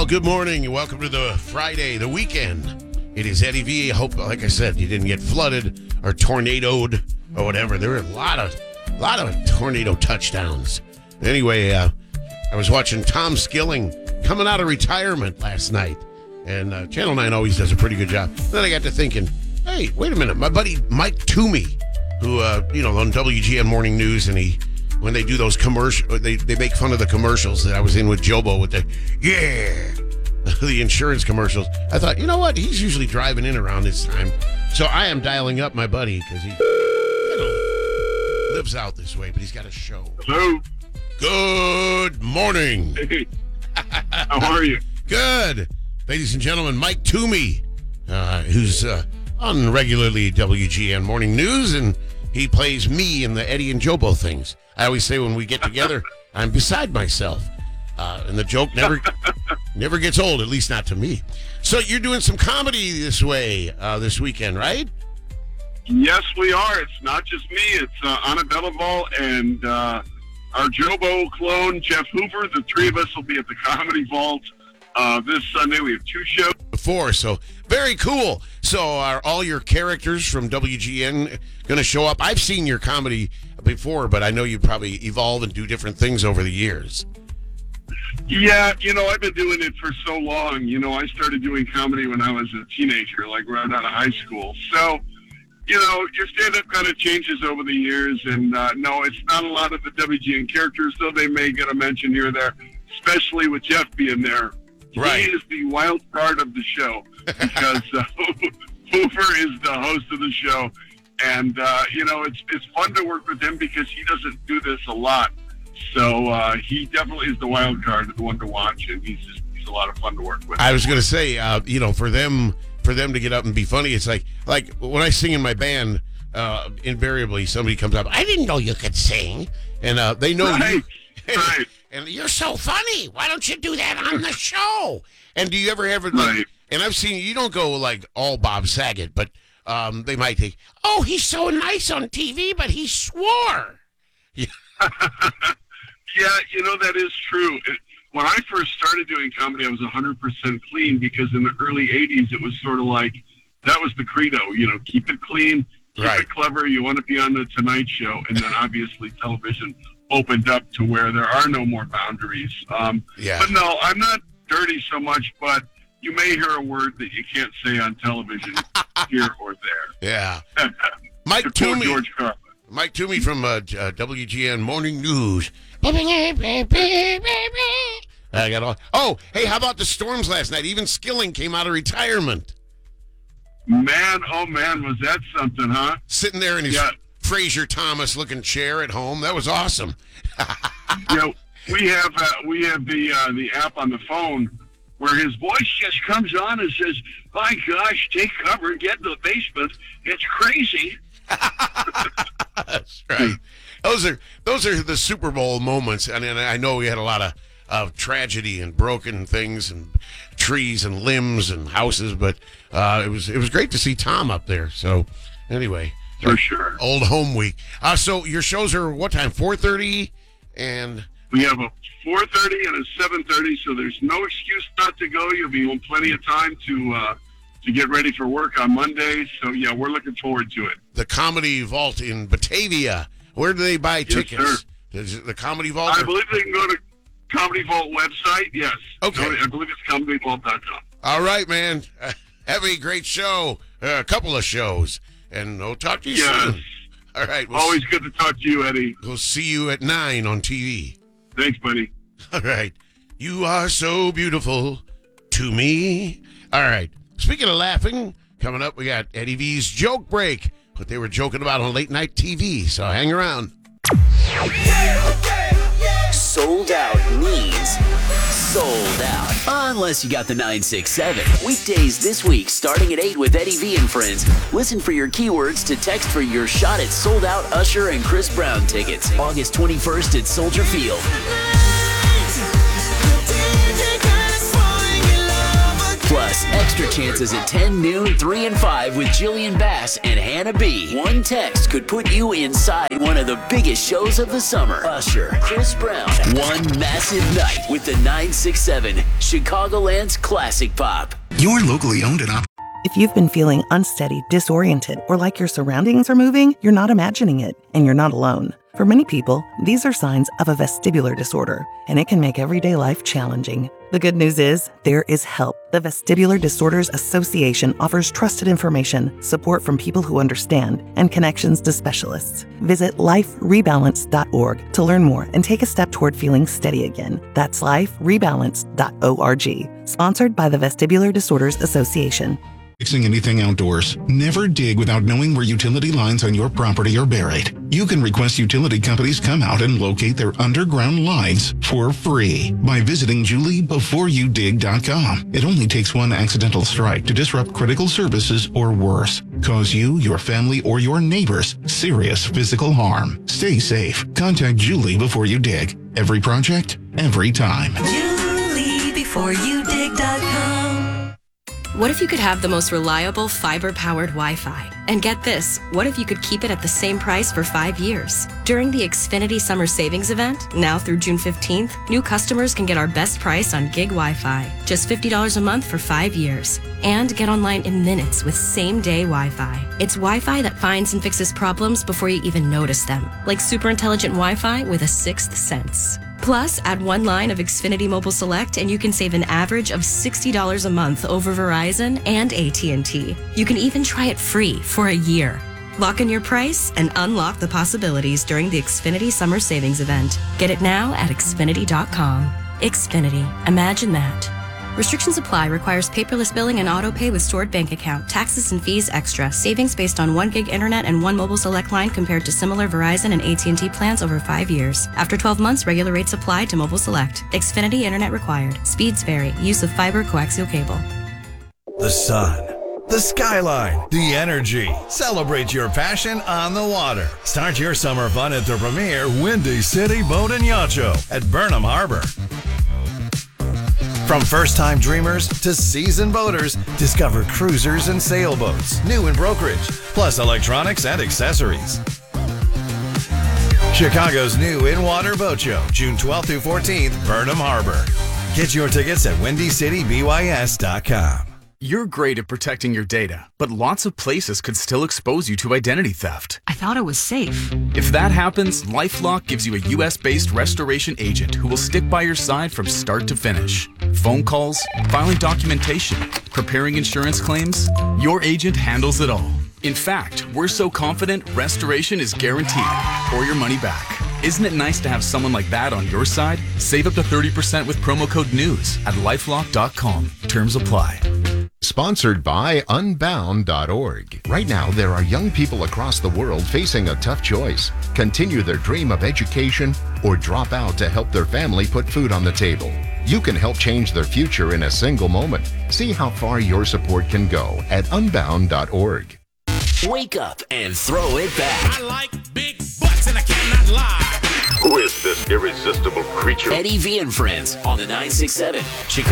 Well, good morning and welcome to the Friday, the weekend. It is Eddie V. I hope, like I said, you didn't get flooded or tornadoed or whatever. There were a lot of tornado touchdowns. Anyway, I was watching Tom Skilling coming out of retirement last night, and Channel 9 always does a pretty good job. Then I got to thinking, hey, wait a minute, my buddy Mike Toomey, who, on WGN Morning News, and when they do those commercials, they make fun of the commercials that I was in with Jobo with the insurance commercials. I thought, you know what? He's usually driving in around this time. So I am dialing up my buddy because he lives out this way, but he's got a show. Hello. Good morning. Hey. How are you? Good. Ladies and gentlemen, Mike Toomey, who's on regularly WGN Morning News, and he plays me in the Eddie and Jobo things. I always say when we get together, I'm beside myself. And the joke never gets old, at least not to me. So you're doing some comedy this weekend, right? Yes, we are. It's not just me. It's Anna Delaval and our Jobo clone, Jeff Hoover. The three of us will be at the Comedy Vault this Sunday. We have two shows. So very cool. So are all your characters from WGN going to show up? I've seen your comedy before, but I know you probably evolve and do different things over the years. Yeah, I've been doing it for so long. I started doing comedy when I was a teenager, like right out of high school. So, your stand-up kind of changes over the years. And no, it's not a lot of the WGN characters, though they may get a mention here or there, especially with Jeff being there. Right. He is the wild card of the show because Hoover is the host of the show. And, it's fun to work with him because he doesn't do this a lot. So he definitely is the wild card, the one to watch, and he's a lot of fun to work with. I was going to say, for them to get up and be funny, it's like when I sing in my band, invariably somebody comes up, I didn't know you could sing, and they know you. Right. And you're so funny. Why don't you do that on the show? And do you ever have it? Right. And I've seen you don't go like all Bob Saget, but they might think, oh, he's so nice on TV, but he swore. Yeah, that is true. When I first started doing comedy, I was 100% clean because in the early 80s, it was sort of like, that was the credo, keep it clean, keep it clever. You want to be on the Tonight Show. And then obviously television opened up to where there are no more boundaries. But no, I'm not dirty so much, but you may hear a word that you can't say on television here or there. Yeah. Mike Toomey. George Carlin. Mike Toomey from WGN Morning News. I got all. Oh, hey, how about the storms last night? Even Skilling came out of retirement. Man, oh man, was that something, huh? Sitting there in his Fraser Thomas looking chair at home. That was awesome. We have the app on the phone where his voice just comes on and says, "My gosh, take cover and get in the basement. It's crazy." That's right. Those are the Super Bowl moments, and I know we had a lot of tragedy and broken things and trees and limbs and houses, but it was great to see Tom up there. So anyway, for sure, old home week. So your shows are what time? 4:30, and we have a 4:30 and a 7:30. So there's no excuse not to go. You'll be on plenty of time to get ready for work on Monday. So, yeah, we're looking forward to it. The Comedy Vault in Batavia. Where do they buy tickets? Is it the Comedy Vault? I believe they can go to Comedy Vault website, yes. Okay. I believe it's comedyvault.com. All right, man. Have a great show. A couple of shows. And we'll talk to you soon. All right. Always good to talk to you, Eddie. We'll see you at 9 on TV. Thanks, buddy. All right. You are so beautiful to me. All right. Speaking of laughing, coming up, we got Eddie V's Joke Break, what they were joking about on late night TV. So hang around. Sold out means sold out. Unless you got the 967. Weekdays this week, starting at 8 with Eddie V and friends. Listen for your keywords to text for your shot at Sold Out Usher and Chris Brown tickets. August 21st at Soldier Field. Plus, extra extra chances at 10, noon, 3, and 5 with Jillian Bass and Hannah B. One text could put you inside one of the biggest shows of the summer. Usher, Chris Brown. One massive night with the 967 Chicagoland's Classic Pop. You're locally owned and operated. If you've been feeling unsteady, disoriented, or like your surroundings are moving, you're not imagining it, and you're not alone. For many people, these are signs of a vestibular disorder, and it can make everyday life challenging. The good news is, there is help. The Vestibular Disorders Association offers trusted information, support from people who understand, and connections to specialists. Visit liferebalance.org to learn more and take a step toward feeling steady again. That's liferebalance.org. Sponsored by the Vestibular Disorders Association. Fixing anything outdoors. Never dig without knowing where utility lines on your property are buried. You can request utility companies come out and locate their underground lines for free by visiting juliebeforeyoudig.com. It only takes one accidental strike to disrupt critical services or worse, cause you, your family, or your neighbors serious physical harm. Stay safe. Contact Julie Before You Dig. Every project, every time. JulieBeforeYouDig.com. What if you could have the most reliable fiber-powered Wi-Fi? And get this, what if you could keep it at the same price for 5 years? During the Xfinity Summer Savings Event, now through June 15th, new customers can get our best price on gig Wi-Fi, just $50 a month for 5 years. And get online in minutes with same-day Wi-Fi. It's Wi-Fi that finds and fixes problems before you even notice them, like super intelligent Wi-Fi with a sixth sense. Plus, add one line of Xfinity Mobile Select and you can save an average of $60 a month over Verizon and AT&T. You can even try it free for a year. Lock in your price and unlock the possibilities during the Xfinity Summer Savings Event. Get it now at Xfinity.com. Xfinity. Imagine that. Restrictions apply. Requires paperless billing and auto pay with stored bank account. Taxes and fees extra. Savings based on 1 gig internet and 1 mobile select line compared to similar Verizon and AT&T plans over 5 years. After 12 months, regular rates apply to mobile select. Xfinity internet required. Speeds vary. Use of fiber coaxial cable. The sun, the skyline, the energy. Celebrate your passion on the water. Start your summer fun at the premier Windy City Boat and Yacht Show at Burnham Harbor. From first-time dreamers to seasoned boaters, discover cruisers and sailboats, new in brokerage, plus electronics and accessories. Chicago's new in-water boat show, June 12th through 14th, Burnham Harbor. Get your tickets at WindyCityBYS.com. You're great at protecting your data, but lots of places could still expose you to identity theft. I thought it was safe. If that happens, LifeLock gives you a US-based restoration agent who will stick by your side from start to finish. Phone calls, filing documentation, preparing insurance claims, your agent handles it all. In fact, we're so confident restoration is guaranteed or your money back. Isn't it nice to have someone like that on your side? Save up to 30% with promo code NEWS at lifelock.com. Terms apply. Sponsored by Unbound.org. Right now, there are young people across the world facing a tough choice. Continue their dream of education or drop out to help their family put food on the table. You can help change their future in a single moment. See how far your support can go at Unbound.org. Wake up and throw it back. I like big butts and I cannot lie. Who is this irresistible creature? Eddie V and Friends on the 967 Chicago.